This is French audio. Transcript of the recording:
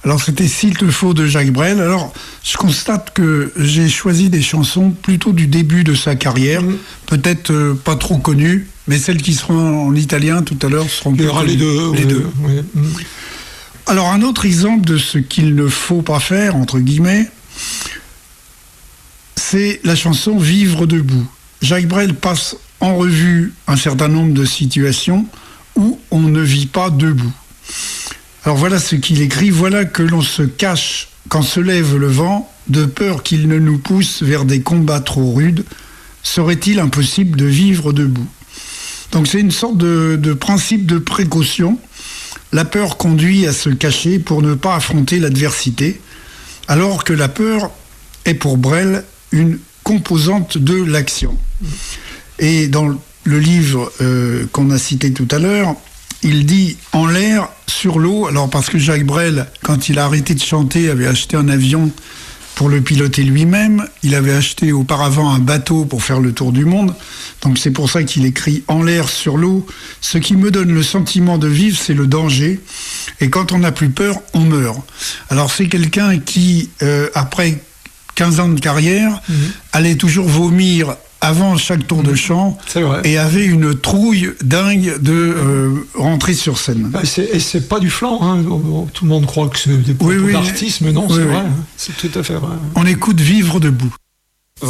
Alors c'était S'il te faut de Jacques Brel. Alors je constate que j'ai choisi des chansons plutôt du début de sa carrière, peut-être pas trop connues, mais celles qui seront en italien tout à l'heure seront plus connues. Les deux. Les deux. Ouais. Alors un autre exemple de ce qu'il ne faut pas faire, entre guillemets, c'est la chanson Vivre debout. Jacques Brel passe en revue un certain nombre de situations où on ne vit pas debout. Alors voilà ce qu'il écrit. Voilà que l'on se cache quand se lève le vent, de peur qu'il ne nous pousse vers des combats trop rudes. Serait-il impossible de vivre debout? Donc c'est une sorte de principe de précaution. La peur conduit à se cacher pour ne pas affronter l'adversité, alors que la peur est pour Brel une composante de l'action. Et dans le livre qu'on a cité tout à l'heure, il dit « En l'air, sur l'eau », alors parce que Jacques Brel, quand il a arrêté de chanter, avait acheté un avion pour le piloter lui-même, il avait acheté auparavant un bateau pour faire le tour du monde, donc c'est pour ça qu'il écrit « En l'air, sur l'eau ». Ce qui me donne le sentiment de vivre, c'est le danger, et quand on n'a plus peur, on meurt. Alors c'est quelqu'un qui, après 15 ans de carrière, allait toujours vomir avant chaque tour de chant et avait une trouille dingue de rentrer sur scène. Et c'est pas du flanc, hein. Tout le monde croit que c'est des propos d'artiste, mais non, c'est vrai, c'est tout à fait vrai. On écoute Vivre debout.